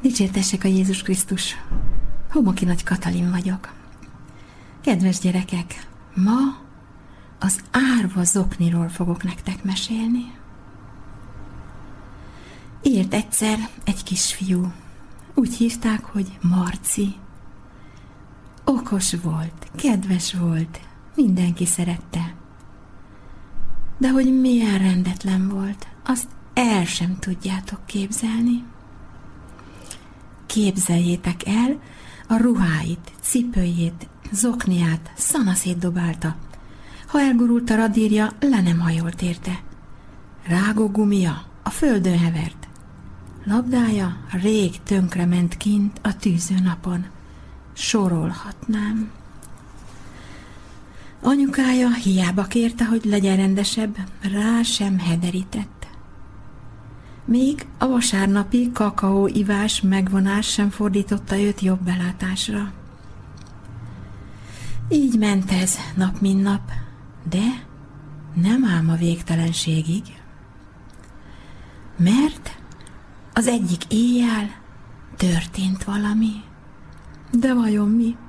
Dicsértessék a Jézus Krisztus! Homoki Nagy Katalin vagyok. Kedves gyerekek, ma az árva zokniról fogok nektek mesélni. Élt egyszer egy kisfiú. Úgy hívták, hogy Marci. Okos volt, kedves volt, mindenki szerette. De hogy milyen rendetlen volt, azt el sem tudjátok képzelni. Képzeljétek el, a ruháit, cipőjét, zokniát szanaszét dobálta. Ha elgurult a radírja, le nem hajolt érte. Rágógumia a földön hevert. Labdája rég tönkrement kint a tűző napon. Sorolhatnám. Anyukája hiába kérte, hogy legyen rendesebb, rá sem hederített. Még a vasárnapi kakaóivás megvonás sem fordította őt jobb belátásra. Így ment ez nap mint nap, de nem ám a végtelenségig. Mert az egyik éjjel történt valami. De vajon mi?